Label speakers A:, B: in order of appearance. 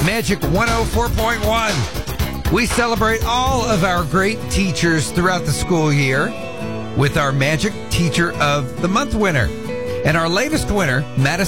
A: Magic 104.1. We celebrate all of our great teachers throughout the school year with our Magic Teacher of the Month winner. And our latest winner, Madison